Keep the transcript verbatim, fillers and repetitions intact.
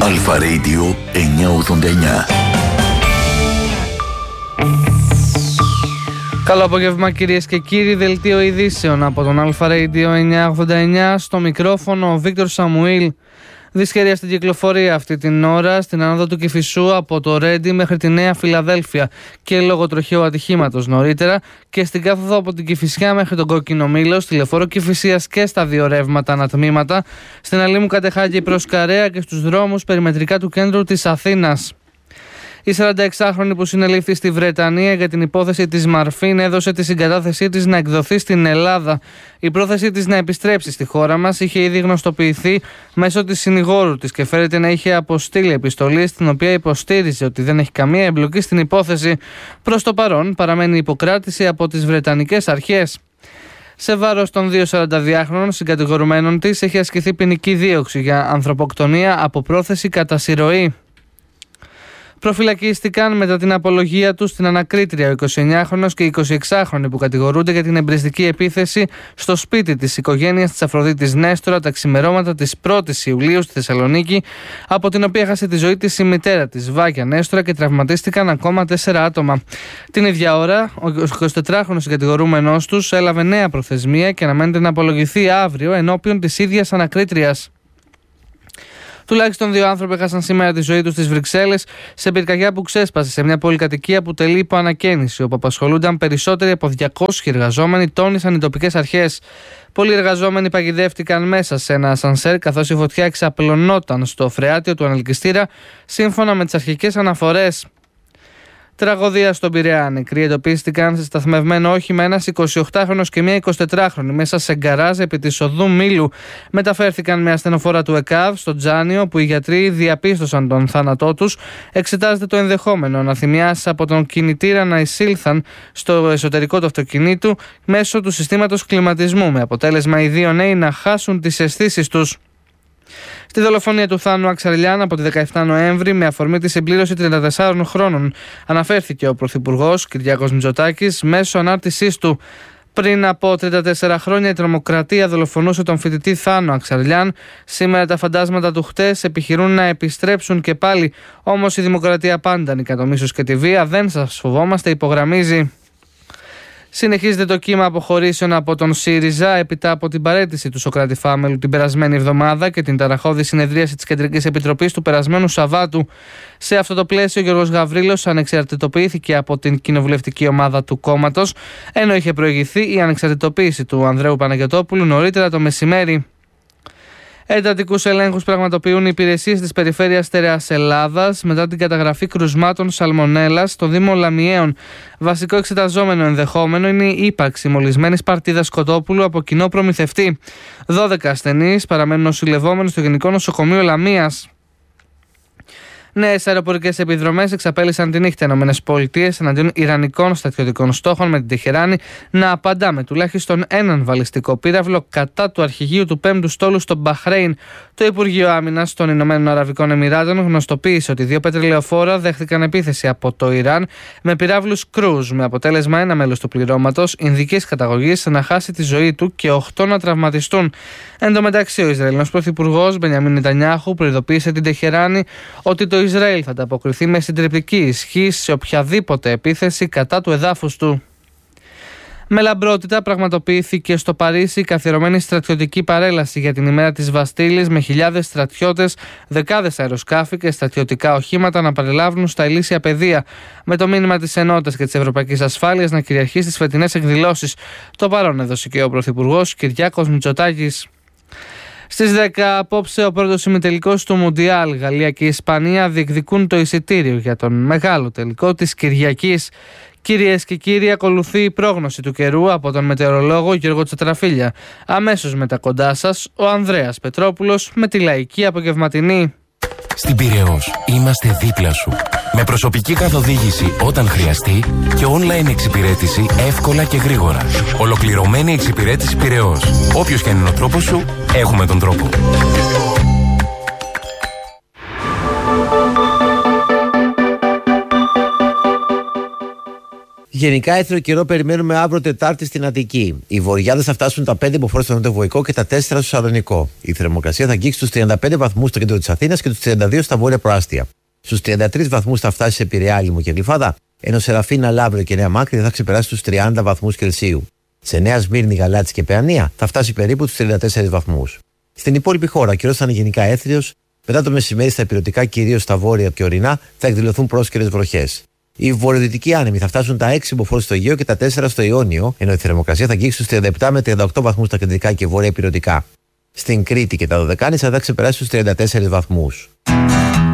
Αλφα Radio εννιακόσια ογδόντα εννιά. Καλό απόγευμα κυρίες και κύριοι, δελτίο ειδήσεων από τον Αλφα Radio εννιακόσια ογδόντα εννιά. Στο μικρόφωνο ο Βίκτορ Σαμουήλ. Δυσχερία στην κυκλοφορία αυτή την ώρα στην ανόδο του Κηφισού από το Ρέντι μέχρι τη Νέα Φιλαδέλφια και λόγω τροχαίου ατυχήματος νωρίτερα, και στην κάθοδο από την Κηφισιά μέχρι τον Κόκκινο Μήλο, στη λεωφόρο Κηφισίας και στα δύο ρεύματα ανατμήματα, στην Αλήμου Κατεχάκη προς Καρέα και στους δρόμους περιμετρικά του κέντρου της Αθήνας. Η σαρανταεξάχρονη που συνελήφθη στη Βρετανία για την υπόθεση της Μαρφίν έδωσε τη συγκατάθεσή της να εκδοθεί στην Ελλάδα. Η πρόθεσή της να επιστρέψει στη χώρα μας είχε ήδη γνωστοποιηθεί μέσω της συνηγόρου της και φέρεται να είχε αποστείλει επιστολή στην οποία υποστήριζε ότι δεν έχει καμία εμπλοκή στην υπόθεση. Προς το παρόν παραμένει υποκράτηση από τις Βρετανικές αρχές. Σε βάρος των δύο σαρανταδυάχρονων συγκατηγορουμένων της έχει ασκηθεί ποινική δίωξη για ανθρωποκτονία από πρόθεση κατά συρροή. Προφυλακίστηκαν μετά την απολογία του στην ανακρίτρια ο εικοσιεννιάχρονος και η εικοσιεξάχρονη που κατηγορούνται για την εμπριστική επίθεση στο σπίτι της οικογένειας της Αφροδίτης Νέστορα τα ξημερώματα της πρώτης Ιουλίου στη Θεσσαλονίκη, από την οποία έχασε τη ζωή της η μητέρα της, Βάγια Νέστορα, και τραυματίστηκαν ακόμα τέσσερα άτομα. Την ίδια ώρα, ο εικοσιτετράχρονος κατηγορούμενος τους έλαβε νέα προθεσμία και αναμένεται να απολογηθεί αύριο ενώπιον της ίδιας ανακρίτριας. Τουλάχιστον δύο άνθρωποι έχασαν σήμερα τη ζωή τους στις Βρυξέλλες σε πυρκαγιά που ξέσπασε σε μια πολυκατοικία που τελεί υπό ανακαίνιση, όπου απασχολούνταν περισσότεροι από διακόσιοι εργαζόμενοι, τόνισαν οι τοπικές αρχές. Πολλοί εργαζόμενοι παγιδεύτηκαν μέσα σε ένα ασανσέρ, καθώς η φωτιά εξαπλωνόταν στο φρεάτιο του ανελκυστήρα, σύμφωνα με τις αρχικές αναφορές. Τραγωδία στον Πειραιά. Νεκροί εντοπίστηκαν σε σταθμευμένο όχημα ένας εικοσιοκτάχρονος και μια εικοσιτετράχρονη μέσα σε γκαράζ επί της οδού Μήλου. Μεταφέρθηκαν με ασθενοφόρα του ΕΚΑΒ στο Τζάνιο, που οι γιατροί διαπίστωσαν τον θάνατό τους. Εξετάζεται το ενδεχόμενο αναθυμιάς από τον κινητήρα να εισήλθαν στο εσωτερικό του αυτοκινήτου μέσω του συστήματος κλιματισμού, με αποτέλεσμα οι δύο νέοι να χάσουν τις αισθήσεις τους. Στη δολοφονία του Θάνου Αξαρλιάν από τη δεκαεφτά Νοέμβρη, με αφορμή τη συμπλήρωση τριάντα τεσσάρων χρόνων, αναφέρθηκε ο Πρωθυπουργός Κυριάκος Μητσοτάκης μέσω ανάρτησής του. Πριν από τριάντα τέσσερα χρόνια η τρομοκρατία δολοφονούσε τον φοιτητή Θάνο Αξαρλιάν. Σήμερα τα φαντάσματα του χτες επιχειρούν να επιστρέψουν και πάλι. Όμως η δημοκρατία πάντα νικά το μίσος και τη βία. Δεν σας φοβόμαστε, υπογραμμίζει. Συνεχίζεται το κύμα αποχωρήσεων από τον ΣΥΡΙΖΑ έπειτα από την παραίτηση του Σωκράτη Φάμελου την περασμένη εβδομάδα και την ταραχώδη συνεδρίαση της Κεντρικής Επιτροπής του περασμένου Σαββάτου. Σε αυτό το πλαίσιο, ο Γιώργος Γαβρίλος ανεξαρτητοποιήθηκε από την κοινοβουλευτική ομάδα του κόμματος, ενώ είχε προηγηθεί η ανεξαρτητοποίηση του Ανδρέου Παναγιωτόπουλου νωρίτερα το μεσημέρι. Εντατικούς ελέγχους πραγματοποιούν οι υπηρεσίες της Περιφέρειας Στερεάς Ελλάδας μετά την καταγραφή κρουσμάτων σαλμονέλας στο Δήμο Λαμιαίων. Βασικό εξεταζόμενο ενδεχόμενο είναι η ύπαρξη μολυσμένης παρτίδας Κοτόπουλου από κοινό προμηθευτή. δώδεκα ασθενείς παραμένουν νοσηλευόμενοι στο Γενικό Νοσοκομείο Λαμίας. Νέες αεροπορικές επιδρομές εξαπέλυσαν τη νύχτα ΗΠΑ εναντίον ιρανικών στρατιωτικών στόχων, με την Τεχεράνη να απαντά με τουλάχιστον έναν βαλιστικό πύραυλο κατά του αρχηγείου του πέμπτου στόλου στο Μπαχρέιν. Το Υπουργείο Άμυνας των Ηνωμένων Αραβικών Εμιράτων γνωστοποίησε ότι δύο πετρελαιοφόρα δέχτηκαν επίθεση από το Ιράν με πυράβλους Cruise, με αποτέλεσμα ένα μέλος του πληρώματος ινδικής καταγωγής να χάσει τη ζωή του και οκτώ να τραυματιστούν. Εν τω μεταξύ, ο Ισραηλινός Πρωθυπουργός Μπενιαμίν Νετανιάχου προειδοποίησε την Τεχεράνη ότι το Ισραήλ θα ανταποκριθεί με συντριπτική ισχύ σε οποιαδήποτε επίθεση κατά του εδάφους του. Με λαμπρότητα πραγματοποιήθηκε στο Παρίσι η καθιερωμένη στρατιωτική παρέλαση για την ημέρα της Βαστίλης, με χιλιάδες στρατιώτες, δεκάδες αεροσκάφη και στρατιωτικά οχήματα να παρελάβουν στα ηλίσια πεδία, με το μήνυμα της ενότητας και της ευρωπαϊκής ασφάλειας να κυριαρχεί στις φετινές εκδηλώσεις. Το παρόν έδωσε και ο Πρωθυπουργός Κυριάκος Μητσοτάκης. Στις δέκα απόψε ο πρώτος ημιτελικός του Μουντιάλ. Γαλλία και Ισπανία διεκδικούν το εισιτήριο για τον μεγάλο τελικό της Κυριακής. Κυρίες και κύριοι, ακολουθεί η πρόγνωση του καιρού από τον μετεωρολόγο Γιώργο Τσατραφίλια. Αμέσως μετά κοντά σας ο Ανδρέας Πετρόπουλος με τη λαϊκή απογευματινή. Στην Πειραιώς είμαστε δίπλα σου. Με προσωπική καθοδήγηση όταν χρειαστεί και online εξυπηρέτηση εύκολα και γρήγορα. Ολοκληρωμένη εξυπηρέτηση Πειραιώς. Όποιος και είναι ο τρόπος σου, έχουμε τον τρόπο. Γενικά έθριο καιρό περιμένουμε αύριο Τετάρτη στην Αττική. Οι βορειάδες θα φτάσουν τα πέντε μποφόρ στο νοτιοβοϊκό και τα τέσσερα στο Σαλονικό. Η θερμοκρασία θα αγγίξει στους τριάντα πέντε βαθμούς στο κέντρο της Αθήνας και τους τριάντα δύο στα βόρεια προάστια. Στους τριάντα τρεις βαθμούς θα φτάσει σε Πειραιά, Λίμνο και Γλυφάδα, ενώ Σεραφίνα, Λαύριο και Νέα Μάκρη θα ξεπεράσει τους τριάντα βαθμούς Κελσίου. Σε Νέα Σμύρνη, Γαλάτσι και Παιανία θα φτάσει περίπου τους τριάντα τέσσερις βαθμούς. Στην υπόλοιπη χώρα, ο καιρός θα είναι γενικά έθριος. Μετά το μεσημέρι στα ηπειρωτικά, κυρίως στα βόρεια και ορεινά, θα εκδηλωθούν πρόσκαιρες βροχές. Οι βορειοδυτικοί άνεμοι θα φτάσουν τα έξι μποφόρ στο Αιγαίο και τα τέσσερα στο Ιόνιο, ενώ η θερμοκρασία θα αγγίξει στους τριάντα επτά με τριάντα οκτώ βαθμούς στα κεντρικά και βόρεια ηπειρωτικά. Στην Κρήτη και τα Δωδεκάνησα θα ξεπεράσει τους τριάντα τέσσερις βαθμούς.